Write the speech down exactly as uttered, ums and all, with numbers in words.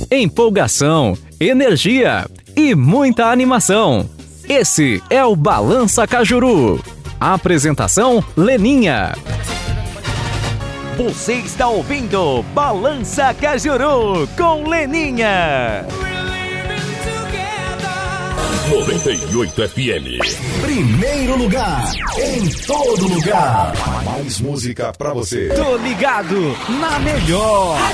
empolgação, energia e muita animação. Esse é o Balança Cajuru. Apresentação Leninha. Você está ouvindo Balança Cajuru com Leninha. noventa e oito F M. Primeiro lugar, em todo lugar. Mais música pra você. Tô ligado na melhor.